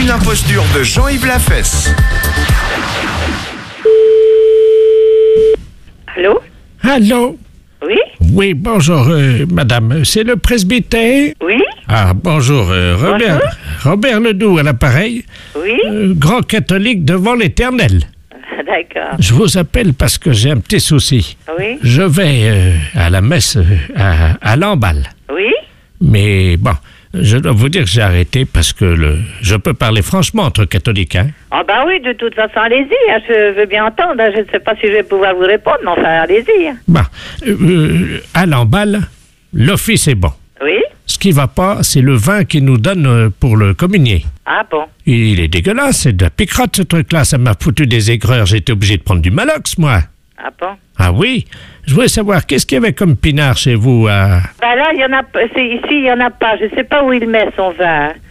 Une imposture de Jean-Yves Lafesse. Allô? Allô? Oui? Oui, bonjour, madame. C'est le presbytère? Oui? Ah, bonjour, Robert Ledoux à l'appareil. Oui? Grand catholique devant l'Éternel. D'accord. Je vous appelle parce que j'ai un petit souci. Oui? Je vais à la messe à Lamballe. Oui? Mais bon, je dois vous dire que j'ai arrêté parce que je peux parler franchement entre catholiques, hein? Ah bah oui, de toute façon, allez-y, hein, je veux bien entendre. Hein, je ne sais pas si je vais pouvoir vous répondre, mais enfin, allez-y. Hein. Bon, à Lamballe, l'office est bon. Oui? Ce qui va pas, c'est le vin qu'ils nous donnent pour le communier. Ah bon? Il est dégueulasse, c'est de la picrate ce truc-là, ça m'a foutu des aigreurs, j'ai été obligé de prendre du Malox, moi. Ah bon? Ah oui? Je voulais savoir, qu'est-ce qu'il y avait comme pinard chez vous à... Bah là, il y en a, ici, il y en a pas. Je sais pas où il met son vin.